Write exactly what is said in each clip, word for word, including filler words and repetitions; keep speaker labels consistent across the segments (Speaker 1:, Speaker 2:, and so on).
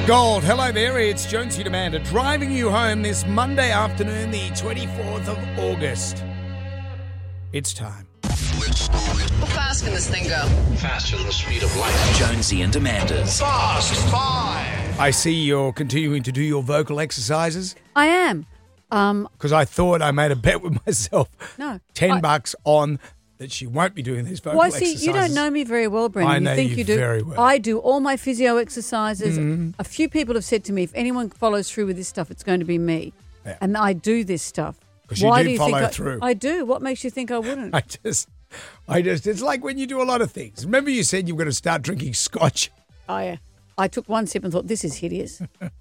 Speaker 1: Gold, hello there, it's Jonesy and Amanda driving you home this Monday afternoon, the twenty-fourth of August. It's time.
Speaker 2: How fast can this thing go?
Speaker 3: Faster than the speed of light.
Speaker 4: Jonesy and Amanda's
Speaker 3: Fast Five.
Speaker 1: I see you're continuing to do your vocal exercises
Speaker 5: I am. Um,
Speaker 1: because I thought I made a bet with myself.
Speaker 5: No.
Speaker 1: Ten
Speaker 5: I-
Speaker 1: bucks on that she won't be doing these vocal
Speaker 5: well, see,
Speaker 1: exercises.
Speaker 5: you don't know me very well, Brendan.
Speaker 1: I know
Speaker 5: you think
Speaker 1: you
Speaker 5: you do.
Speaker 1: very well.
Speaker 5: I do all my physio exercises.
Speaker 1: Mm-hmm.
Speaker 5: A few people have said to me, if anyone follows through with this stuff, it's going to be me.
Speaker 1: Yeah.
Speaker 5: And I do this stuff.
Speaker 1: 'Cause you
Speaker 5: Why
Speaker 1: do
Speaker 5: do you
Speaker 1: follow
Speaker 5: think I,
Speaker 1: through.
Speaker 5: I do. What makes you think I wouldn't?
Speaker 1: I just, I just, it's like when you do a lot of things. Remember you said you were going to start drinking scotch?
Speaker 5: I, I took one sip and thought, this is hideous.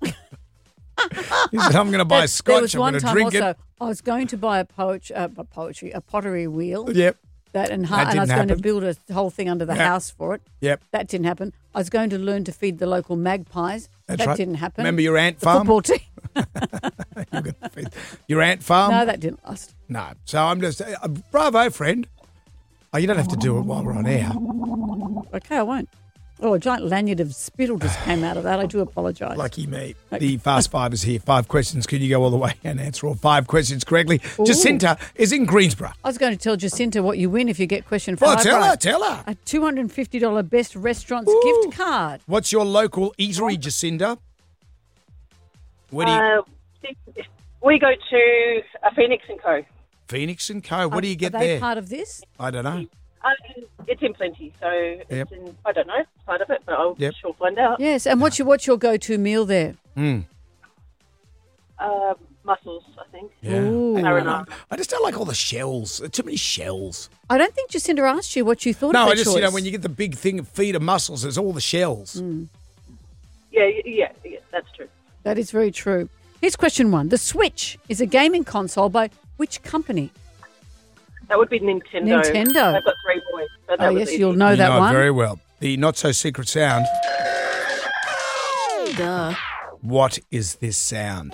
Speaker 1: You said, I'm going to buy
Speaker 5: There-
Speaker 1: scotch,
Speaker 5: There was
Speaker 1: I'm
Speaker 5: one
Speaker 1: going to
Speaker 5: time
Speaker 1: drink
Speaker 5: also,
Speaker 1: it.
Speaker 5: I was going to buy a, poach, uh, a poetry, a pottery wheel.
Speaker 1: Yep,
Speaker 5: That and,
Speaker 1: That
Speaker 5: ha- and I was
Speaker 1: didn't
Speaker 5: going to
Speaker 1: happen.
Speaker 5: build a whole thing under the
Speaker 1: Yeah.
Speaker 5: house for it.
Speaker 1: yep.
Speaker 5: That didn't happen. I was going to learn to feed the local magpies.
Speaker 1: That's
Speaker 5: that
Speaker 1: right.
Speaker 5: didn't happen.
Speaker 1: Remember your ant
Speaker 5: the
Speaker 1: farm?
Speaker 5: football team.
Speaker 1: You're gonna feed your ant farm?
Speaker 5: no, that didn't last.
Speaker 1: No. So I'm just, uh, bravo, friend. Oh, you don't have to do it while we're on air.
Speaker 5: Okay, I won't. Oh, a giant lanyard of spittle just came out of that. I do apologise.
Speaker 1: Lucky me. The Fast Five is here. Five questions. Can you go all the way and answer all five questions correctly? Jacinta is in Greensborough.
Speaker 5: I was going to tell Jacinta what you win if you get question
Speaker 1: Well,
Speaker 5: five
Speaker 1: tell her,
Speaker 5: right.
Speaker 1: tell her.
Speaker 5: A two hundred fifty dollars Best Restaurants
Speaker 1: Ooh.
Speaker 5: gift card.
Speaker 1: What's your local eatery, Jacinta? What do you,
Speaker 6: Uh, we go to a Phoenix and Co.
Speaker 1: Phoenix and Co. What do you get
Speaker 5: Are they
Speaker 1: there?
Speaker 5: part of this?
Speaker 1: I don't know.
Speaker 6: Uh, it's in Plenty, so it's
Speaker 1: Yep.
Speaker 6: in, I don't know part of it, but I'll
Speaker 1: Yep.
Speaker 6: sure find out.
Speaker 5: Yes. And what's your what's your go-to meal there?
Speaker 1: Mm.
Speaker 6: Uh, mussels, I think.
Speaker 1: Yeah.
Speaker 5: Ooh.
Speaker 1: I,
Speaker 6: Marinara.
Speaker 1: I just don't like all the shells. There are too many shells.
Speaker 5: I don't think Jacinta asked you what you thought
Speaker 1: No,
Speaker 5: of the
Speaker 1: I just,
Speaker 5: choice.
Speaker 1: you know, when you get the big thing of feed of mussels, there's all the shells.
Speaker 6: Yeah, yeah, yeah, that's true.
Speaker 5: That is very true. Here's question one. The Switch is a gaming console by which company?
Speaker 6: That would be Nintendo.
Speaker 5: Nintendo.
Speaker 6: I've got three boys, so that
Speaker 5: Oh,
Speaker 6: was
Speaker 5: yes,
Speaker 6: easy.
Speaker 5: you'll know
Speaker 1: You
Speaker 5: that
Speaker 1: know it
Speaker 5: one.
Speaker 1: very well. The not-so-secret sound.
Speaker 2: Duh.
Speaker 1: What is this sound?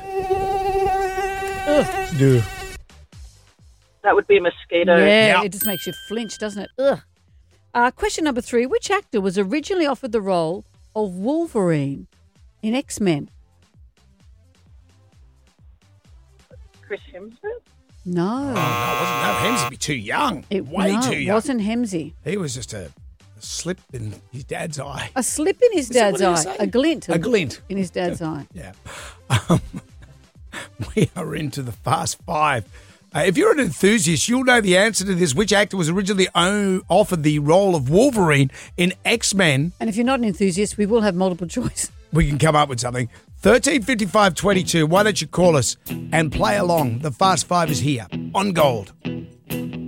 Speaker 1: Duh.
Speaker 6: That would be a mosquito.
Speaker 5: Yeah,
Speaker 1: Yeah.
Speaker 5: it just makes you flinch, doesn't it? Ugh. Uh, question number three. Which actor was originally offered the role of Wolverine in X-Men?
Speaker 6: Chris Hemsworth.
Speaker 5: No.
Speaker 1: Oh, no, it wasn't. No, Hemsy would be too young.
Speaker 5: It
Speaker 1: Way
Speaker 5: no,
Speaker 1: too
Speaker 5: it
Speaker 1: young.
Speaker 5: wasn't Hemsy.
Speaker 1: He was just a, a slip in his dad's eye.
Speaker 5: A slip in his
Speaker 1: Is that
Speaker 5: dad's
Speaker 1: what he
Speaker 5: eye.
Speaker 1: was saying?
Speaker 5: A glint.
Speaker 1: A glint.
Speaker 5: In his dad's eye.
Speaker 1: Yeah. Um, we are into the Fast Five. Uh, if you're an enthusiast, you'll know the answer to this. Which actor was originally o- offered the role of Wolverine in X-Men?
Speaker 5: And if you're not an enthusiast, we will have multiple choice.
Speaker 1: We can come up with something. thirteen fifty-five twenty-two. Why don't you call us and play along? The Fast Five is here on Gold.